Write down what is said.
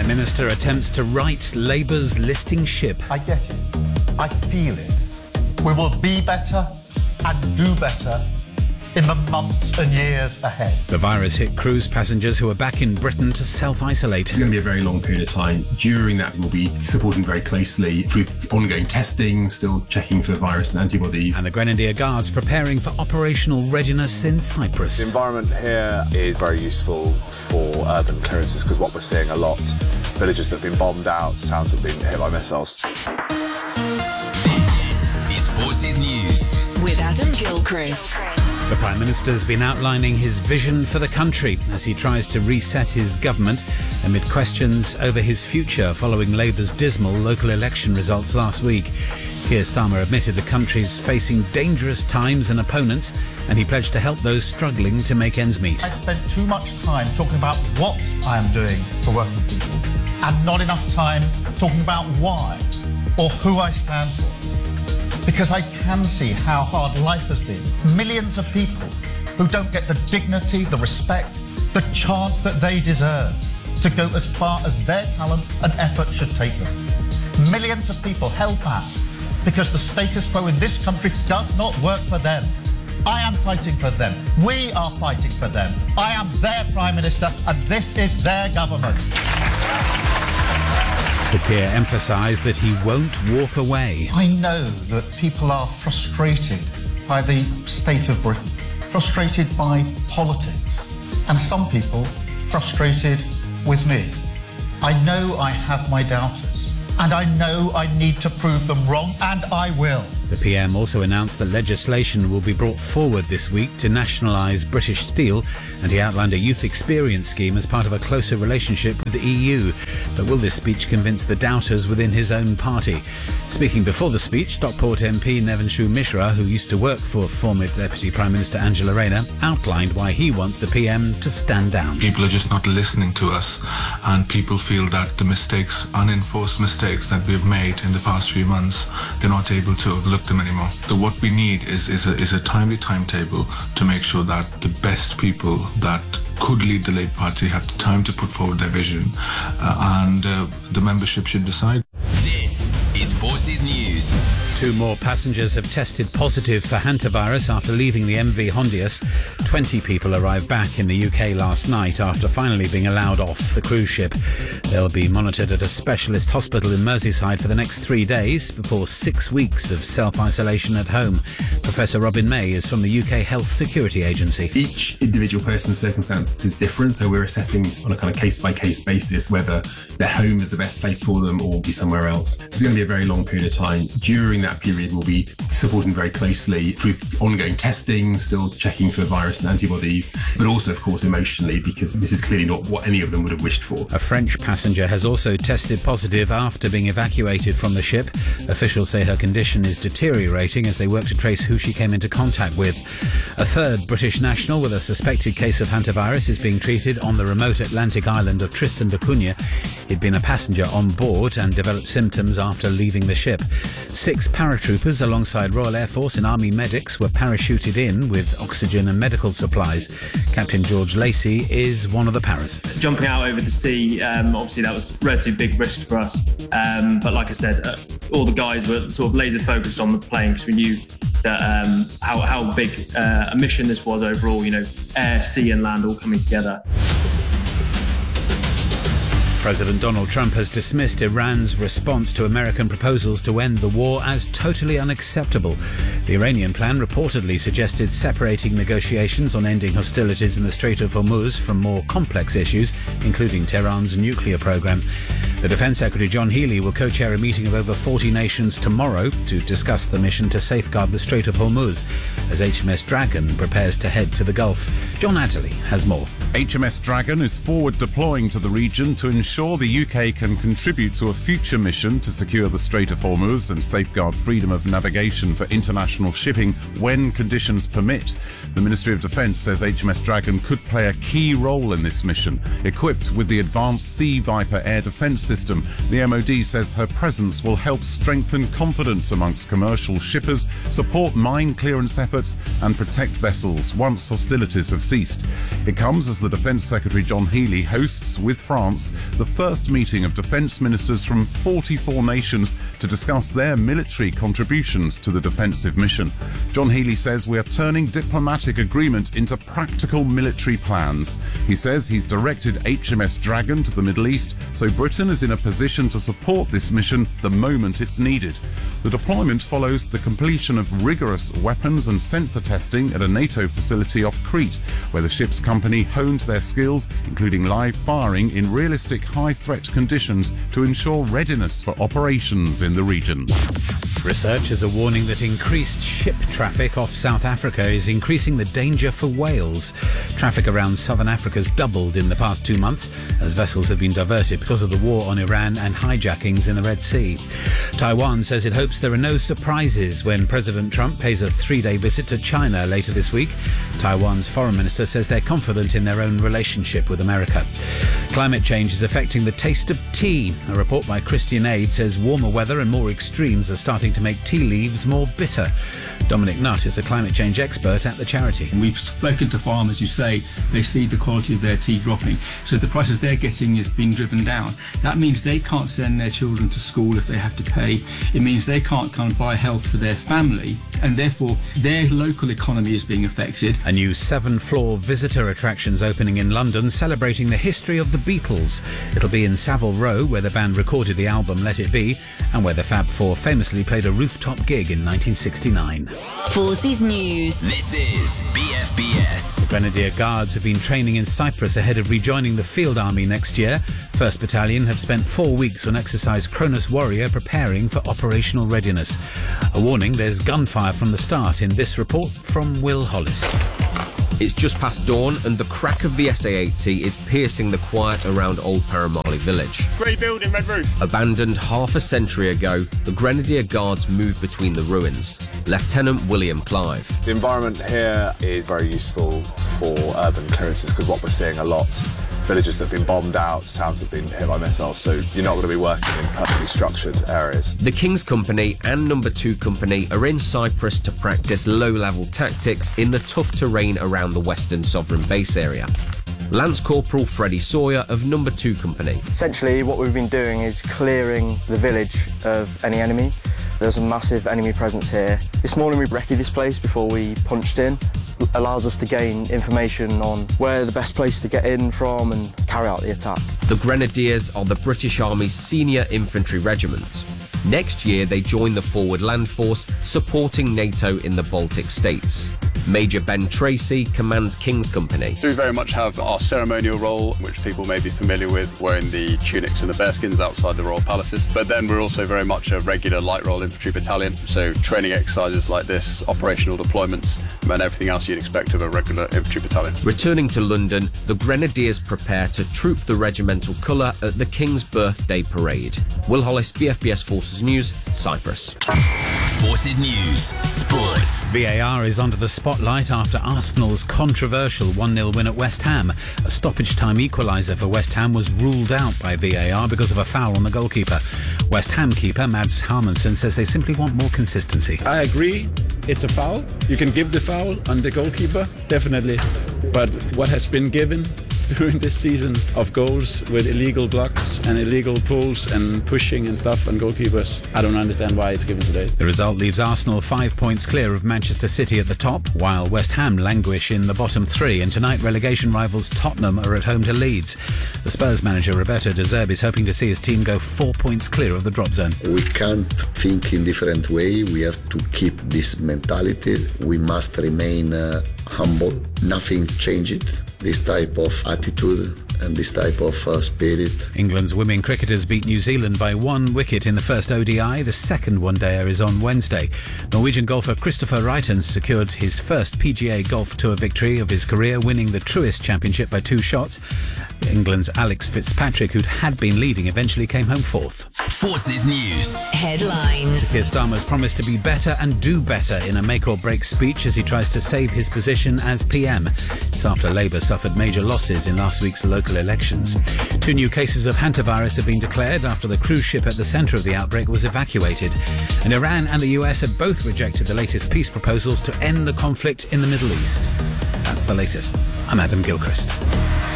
Minister attempts to right Labour's listing ship. I get it. I feel it. We will be better and do better in the months and years ahead. The virus hit cruise passengers who are back in Britain to self-isolate. It's going to be a very long period of time. During that, we'll be supporting very closely with ongoing testing, still checking for virus and antibodies. And the Grenadier Guards preparing for operational readiness in Cyprus. The environment here is very useful for urban clearances because what we're seeing a lot, villages that have been bombed out, towns that have been hit by missiles. This is Forces News with Adam Gilchrist. The Prime Minister's been outlining his vision for the country as he tries to reset his government amid questions over his future following Labour's dismal local election results last week. Keir Starmer admitted the country's facing dangerous times and opponents, and he pledged to help those struggling to make ends meet. I've spent too much time talking about what I am doing for working people and not enough time talking about why or who I stand for. Because I can see how hard life has been. Millions of people who don't get the dignity, the respect, the chance that they deserve to go as far as their talent and effort should take them. Millions of people held back because the status quo in this country does not work for them. I am fighting for them. We are fighting for them. I am their Prime Minister and this is their government. Sir Keir emphasised that he won't walk away. I know that people are frustrated by the state of Britain, frustrated by politics, and some people frustrated with me. I know I have my doubters, and I know I need to prove them wrong, and I will. The PM also announced that legislation will be brought forward this week to nationalise British Steel, and he outlined a youth experience scheme as part of a closer relationship with the EU. But will this speech convince the doubters within his own party? Speaking before the speech, Stockport MP Nevanshu Mishra, who used to work for former Deputy Prime Minister Angela Rayner, outlined why he wants the PM to stand down. People are just not listening to us, and people feel that the mistakes, unenforced mistakes that we've made in the past few months, they're not able to overlook them anymore. So what we need is a timely timetable to make sure that the best people that could lead the Labour Party have the time to put forward their vision, and the membership should decide. This is Forces News. 2 more passengers have tested positive for hantavirus after leaving the MV Hondius. 20 people arrived back in the UK last night after finally being allowed off the cruise ship. They'll be monitored at a specialist hospital in Merseyside for the next 3 days before 6 weeks of self-isolation at home. Professor Robin May is from the UK Health Security Agency. Each individual person's circumstance is different, so we're assessing on a kind of case-by-case basis whether their home is the best place for them or be somewhere else. It's going to be a very long period of time. During that period, we'll be supporting very closely with ongoing testing, still checking for virus and antibodies, but also, of course, emotionally, because this is clearly not what any of them would have wished for. A French passenger has also tested positive after being evacuated from the ship. Officials say her condition is deteriorating as they work to trace who she came into contact with. A third British national with a suspected case of hantavirus is being treated on the remote Atlantic island of Tristan da Cunha. He'd been a passenger on board and developed symptoms after leaving the ship. 6 paratroopers alongside Royal Air Force and Army medics were parachuted in with oxygen and medical supplies. Captain George Lacey is one of the paras. Jumping out over the sea, obviously that was a relatively big risk for us. But like I said, all the guys were sort of laser focused on the plane because we knew that how big a mission this was overall, air, sea and land all coming together. President Donald Trump has dismissed Iran's response to American proposals to end the war as totally unacceptable. The Iranian plan reportedly suggested separating negotiations on ending hostilities in the Strait of Hormuz from more complex issues, including Tehran's nuclear program. The Defense Secretary John Healey will co-chair a meeting of over 40 nations tomorrow to discuss the mission to safeguard the Strait of Hormuz as HMS Dragon prepares to head to the Gulf. John Adderley has more. HMS Dragon is forward deploying to the region to ensure the UK can contribute to a future mission to secure the Strait of Hormuz and safeguard freedom of navigation for international shipping when conditions permit. The Ministry of Defence says HMS Dragon could play a key role in this mission, equipped with the advanced Sea Viper air defence system. The MOD says her presence will help strengthen confidence amongst commercial shippers, support mine clearance efforts and protect vessels once hostilities have ceased. It comes as the Defence Secretary John Healey hosts with France the first meeting of defence ministers from 44 nations to discuss their military contributions to the defensive mission. John Healey says we are turning diplomatic agreement into practical military plans. He says he's directed HMS Dragon to the Middle East, so Britain is in a position to support this mission the moment it's needed. The deployment follows the completion of rigorous weapons and sensor testing at a NATO facility off Crete, where the ship's company honed their skills, including live firing in realistic high-threat conditions to ensure readiness for operations in the region. Researchers are warning that increased ship traffic off South Africa is increasing the danger for whales. Traffic around southern Africa's doubled in the past 2 months as vessels have been diverted because of the war on Iran and hijackings in the Red Sea. Taiwan says it hopes there are no surprises when President Trump pays a 3-day visit to China later this week. Taiwan's foreign minister says they're confident in their own relationship with America. Climate change is affecting the taste of tea. A report by Christian Aid says warmer weather and more extremes are starting to make tea leaves more bitter. Dominic Nutt is a climate change expert at the charity. We've spoken to farmers who say they see the quality of their tea dropping, so the prices they're getting is being driven down. That means they can't send their children to school if they have to pay. It means they can't buy health for their family, and therefore their local economy is being affected. A new 7-floor visitor attraction's opening in London, celebrating the history of the Beatles. It'll be in Savile Row, where the band recorded the album Let It Be, and where the Fab Four famously played a rooftop gig in 1969. Forces News. This is BFBS. Grenadier Guards have been training in Cyprus ahead of rejoining the Field Army next year. 1st Battalion have spent 4 weeks on exercise Cronus Warrior preparing for operational readiness. A warning, there's gunfire from the start in this report from Will Hollis. It's just past dawn and the crack of the SA-80 is piercing the quiet around Old Paramali village. Grey building, red roof. Abandoned half a century ago, the Grenadier Guards moved between the ruins. Lieutenant William Clive. The environment here is very useful for urban clearances because what we're seeing a lot, villages that have been bombed out, towns have been hit by missiles, so you're not going to be working in perfectly structured areas. The King's Company and No. 2 Company are in Cyprus to practice low-level tactics in the tough terrain around the Western Sovereign Base area. Lance Corporal Freddie Sawyer of No. 2 Company. Essentially, what we've been doing is clearing the village of any enemy. There's a massive enemy presence here. This morning we recce this place before we punched in. It allows us to gain information on where the best place to get in from and carry out the attack. The Grenadiers are the British Army's senior infantry regiment. Next year they join the Forward Land Force, supporting NATO in the Baltic states. Major Ben Tracy commands King's Company. We very much have our ceremonial role, which people may be familiar with, wearing the tunics and the bearskins outside the royal palaces. But then we're also very much a regular light royal infantry battalion, so training exercises like this, operational deployments, and everything else you'd expect of a regular infantry battalion. Returning to London, the Grenadiers prepare to troop the regimental colour at the King's Birthday Parade. Will Hollis, BFBS Forces News, Cyprus. Forces News, Sports. VAR is under the spotlight after Arsenal's controversial 1-0 win at West Ham. A stoppage-time equaliser for West Ham was ruled out by VAR because of a foul on the goalkeeper. West Ham keeper Mads Harmonsen says they simply want more consistency. I agree, it's a foul. You can give the foul on the goalkeeper, definitely. But what has been given during this season of goals with illegal blocks and illegal pulls and pushing and stuff on goalkeepers, I don't understand why it's given today. The result leaves Arsenal 5 points clear of Manchester City at the top, while West Ham languish in the bottom 3, and tonight relegation rivals Tottenham are at home to Leeds. The Spurs manager Roberto De Zerbi is hoping to see his team go 4 points clear of the drop zone. We can't think in different way. We have to keep this mentality. We must remain humble. Nothing changed. This type of attitude and this type of spirit. England's women cricketers beat New Zealand by 1 wicket in the first ODI. The second one-dayer is on Wednesday. Norwegian golfer Christopher Reiten secured his first PGA Golf Tour victory of his career, winning the Truist Championship by 2 shots. England's Alex Fitzpatrick, who'd had been leading, eventually came home fourth. Forces News Headlines. Keir Starmer's promised to be better and do better in a make-or-break speech as he tries to save his position as PM. It's after Labour suffered major losses in last week's local elections. 2 new cases of hantavirus have been declared after the cruise ship at the centre of the outbreak was evacuated. And Iran and the US have both rejected the latest peace proposals to end the conflict in the Middle East. That's the latest. I'm Adam Gilchrist.